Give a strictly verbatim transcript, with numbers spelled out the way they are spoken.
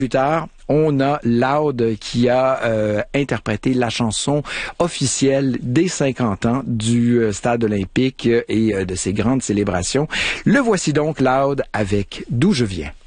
Plus tard, on a Loud qui a euh, interprété la chanson officielle des cinquante ans du euh, Stade olympique et euh, de ses grandes célébrations. Le voici donc, Loud, avec D'où je viens.